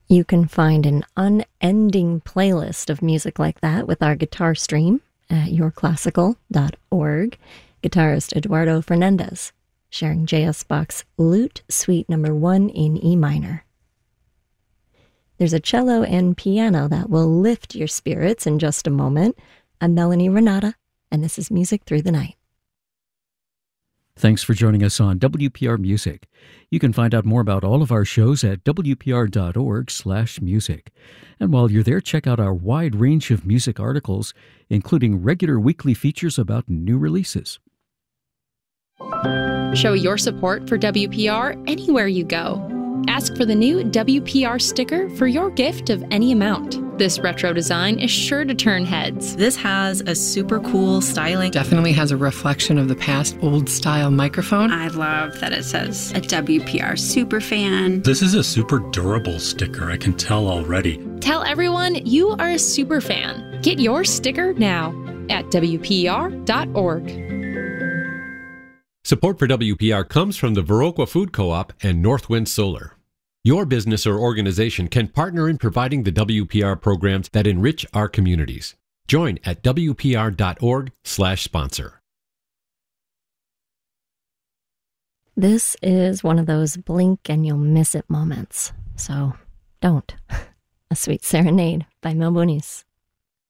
You can find an unending playlist of music like that with our guitar stream at yourclassical.org. Guitarist Eduardo Fernandez, sharing J.S. Bach's Lute Suite No. 1 in E minor. There's a cello and piano that will lift your spirits in just a moment. I'm Melanie Renata, and this is Music Through the Night. Thanks for joining us on WPR Music. You can find out more about all of our shows at wpr.org/music. And while you're there, check out our wide range of music articles, including regular weekly features about new releases. Show your support for WPR anywhere you go. Ask for the new WPR sticker for your gift of any amount. This retro design is sure to turn heads. This has a super cool styling. Definitely has a reflection of the past old-style microphone. I love that it says a WPR superfan. This is a super durable sticker, I can tell already. Tell everyone you are a super fan. Get your sticker now at WPR.org. Support for WPR comes from the Viroqua Food Co-op and Northwind Solar. Your business or organization can partner in providing the WPR programs that enrich our communities. Join at WPR.org/sponsor. This is one of those blink and you'll miss it moments. So don't. A Sweet Serenade by Mel Boonies.